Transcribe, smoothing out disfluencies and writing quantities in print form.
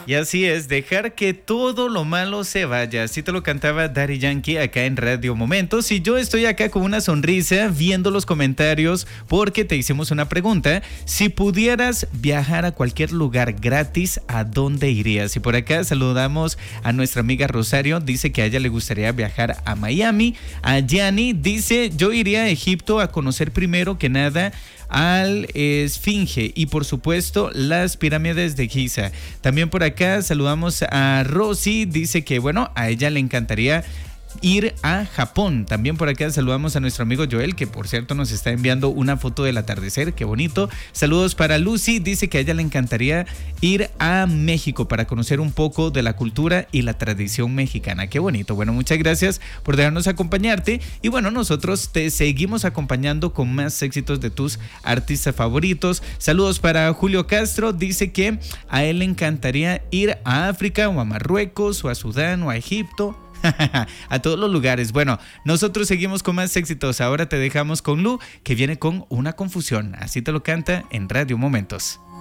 Y así es, dejar que todo lo malo se vaya. Así te lo cantaba Daddy Yankee acá en Radio Momentos. Y yo estoy acá con una sonrisa viendo los comentarios porque te hicimos una pregunta. Si pudieras viajar a cualquier lugar gratis, ¿a dónde irías? Y por acá saludamos a nuestra amiga Rosario. Dice que a ella le gustaría viajar a Miami. A Gianni dice, yo iría a Egipto a conocer primero que nada al Esfinge y por supuesto las pirámides de Giza. También por acá saludamos a Rosy, dice que bueno, a ella le encantaría ir a Japón. También por acá saludamos a nuestro amigo Joel, que por cierto nos está enviando una foto del atardecer, qué bonito. Saludos para Lucy, dice que a ella le encantaría ir a México para conocer un poco de la cultura y la tradición mexicana, qué bonito. Bueno, muchas gracias por dejarnos acompañarte y bueno, nosotros te seguimos acompañando con más éxitos de tus artistas favoritos. Saludos para Julio Castro, dice que a él le encantaría ir a África o a Marruecos o a Sudán o a Egipto. A todos los lugares. Bueno, nosotros seguimos con más éxitos. Ahora te dejamos con Lu, que viene con Una Confusión. Así te lo canta en Radio Momentos.